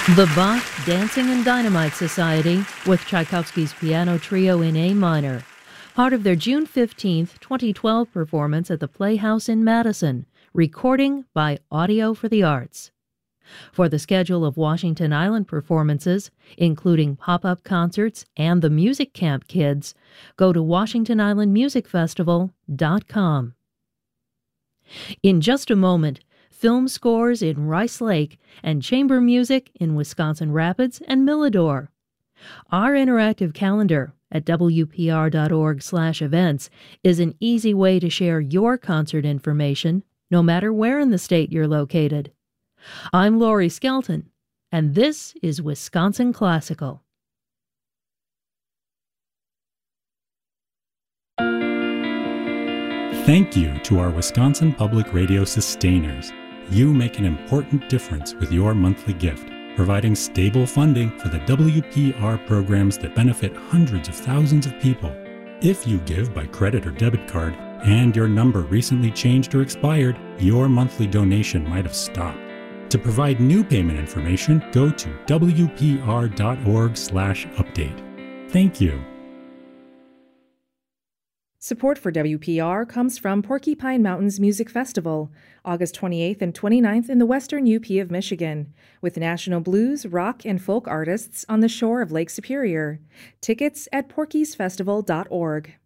The Bach Dancing and Dynamite Society with Tchaikovsky's Piano Trio in A minor, part of their June 15, 2012 performance at the Playhouse in Madison, recording by Audio for the Arts. For the schedule of Washington Island performances, including pop-up concerts and the Music Camp Kids, go to WashingtonIslandMusicFestival.com. In just a moment, film scores in Rice Lake and chamber music in Wisconsin Rapids and Milladore. Our interactive calendar at WPR.org/events is an easy way to share your concert information, no matter where in the state you're located. I'm Lori Skelton, and this is Wisconsin Classical. Thank you to our Wisconsin Public Radio sustainers. You make an important difference with your monthly gift, providing stable funding for the WPR programs that benefit hundreds of thousands of people. If you give by credit or debit card and your number recently changed or expired, your monthly donation might have stopped. To provide new payment information, go to WPR.org/update. Thank you. Support for WPR comes from Porcupine Mountains Music Festival, August 28th and 29th in the western UP of Michigan, with national blues, rock, and folk artists on the shore of Lake Superior. Tickets at porkiesfestival.org.